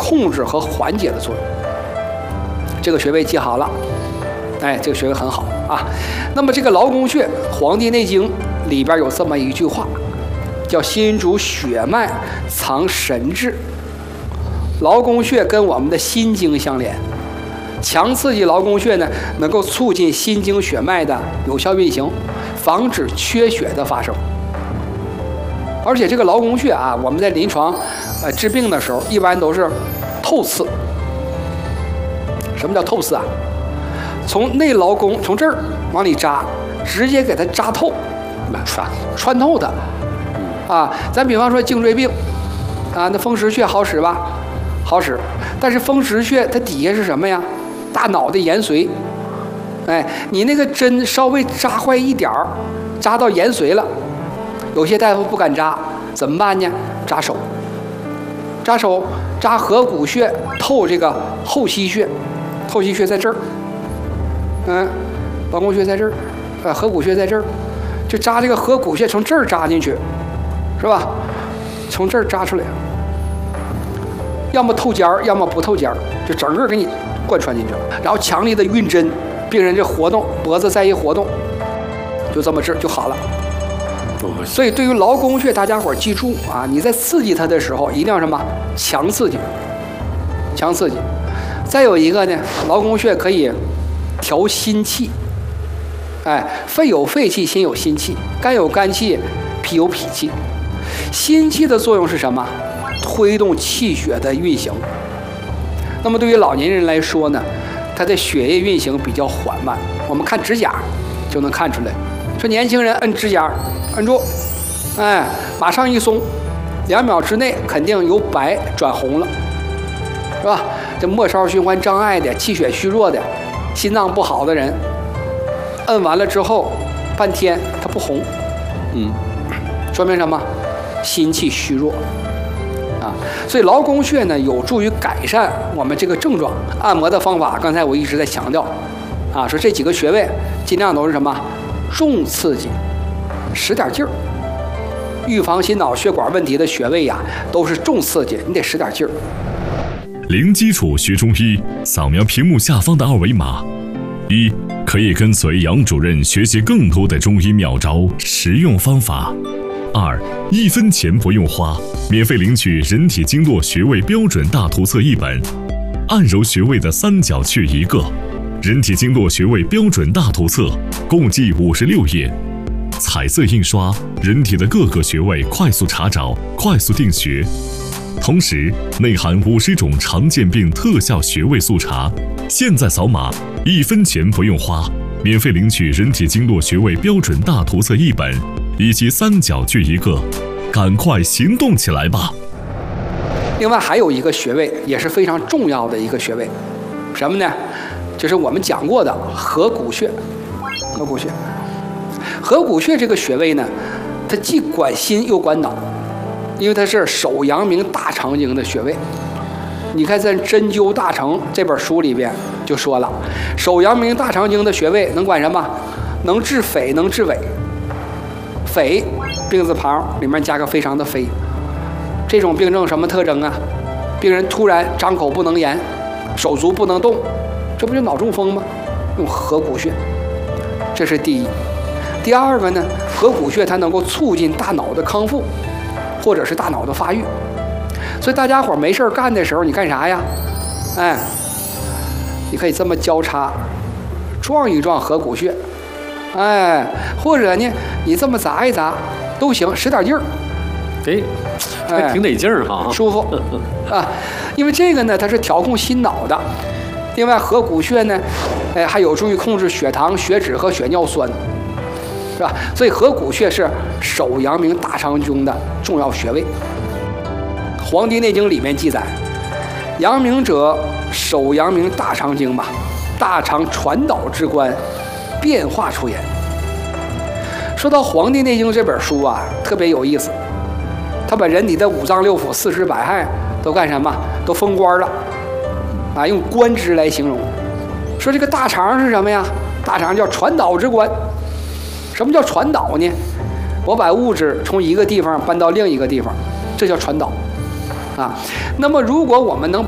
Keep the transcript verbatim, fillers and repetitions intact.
控制和缓解的作用。这个穴位记好了，哎，这个穴位很好啊。那么这个劳宫穴，《黄帝内经》里边有这么一句话，叫“心主血脉，藏神志”。劳宫穴跟我们的心经相连，强刺激劳宫穴呢，能够促进心经血脉的有效运行，防止缺血的发生。而且这个劳宫穴啊，我们在临床呃治病的时候，一般都是透刺。什么叫透刺啊？从内劳宫从这儿往里扎，直接给它扎透，穿穿透它。啊，咱比方说颈椎病，啊，那风池穴好使吧？好使。但是风池穴它底下是什么呀？大脑的延髓。哎，你那个针稍微扎坏一点儿，扎到延髓了。有些大夫不敢扎，怎么办呢？扎手，扎手，扎合谷穴，透这个后溪穴，后溪穴在这儿，嗯，劳宫穴在这儿，呃，合谷穴在这儿，就扎这个合谷穴，从这儿扎进去，是吧？从这儿扎出来，要么透尖儿，要么不透尖儿，就整个给你贯穿进去了。然后强力的运针，病人这活动脖子再一活动，就这么治就好了。所以对于劳宫穴，大家伙记住啊，你在刺激它的时候，一定要什么强刺激，强刺激。再有一个呢，劳宫穴可以调心气。哎，肺有肺气，心有心气，肝有肝气，脾有脾气。心气的作用是什么？推动气血的运行。那么对于老年人来说呢，他的血液运行比较缓慢。我们看指甲就能看出来。说年轻人摁指甲，摁住，哎，马上一松，两秒之内肯定由白转红了，是吧？这末梢循环障碍的、气血虚弱的、心脏不好的人，摁完了之后，半天它不红，嗯，说明什么？心气虚弱啊。所以劳宫穴呢，有助于改善我们这个症状。按摩的方法，刚才我一直在强调，啊，说这几个穴位尽量都是什么？重刺激，使点劲儿。预防心脑血管问题的穴位呀，都是重刺激，你得使点劲儿。 零基础学中医，扫描屏幕下方的二维码。一，可以跟随杨主任学习更多的中医妙招、实用方法。二，一分钱不用花，免费领取人体经络穴位标准大图册一本，按揉穴位的三角穴一个。人体经络穴位标准大图册共计五十六页，彩色印刷，人体的各个穴位快速查找，快速定穴。同时内含五十种常见病特效穴位速查。现在扫码，一分钱不用花，免费领取人体经络穴位标准大图册一本以及三角穴一个，赶快行动起来吧！ 另外还有一个穴位也是非常重要的一个穴位，什么呢？就是我们讲过的合谷穴。合谷穴，合谷穴这个穴位呢，它既管心又管脑，因为它是手阳明大肠经的穴位。你看在《针灸大成》这本书里边就说了，手阳明大肠经的穴位能管什么？能治痱，能治痿。痱，病字旁里面加个非常的非。这种病症什么特征啊？病人突然张口不能言，手足不能动。这不就脑中风吗？用合谷穴，这是第一。第二个呢，合谷穴它能够促进大脑的康复，或者是大脑的发育。所以大家伙没事干的时候，你干啥呀？哎，你可以这么交叉撞一撞合谷穴，哎，或者呢，你这么砸一砸都行，使点劲儿。 哎，还挺得劲儿哈， 舒服啊。因为这个呢，它是调控心脑的。另外，合谷穴呢，哎，还有助于控制血糖、血脂和血尿酸，是吧？所以合谷穴是手阳明大肠经的重要穴位。《黄帝内经》里面记载，阳明者，手阳明大肠经嘛，大肠传导之官，变化出焉。说到《黄帝内经》这本书啊，特别有意思，他把人体的五脏六腑、四肢百骸都干什么？都封官了。啊，用官职来形容，说这个大肠是什么呀？大肠叫传导之官。什么叫传导呢？我把物质从一个地方搬到另一个地方，这叫传导。啊，那么如果我们能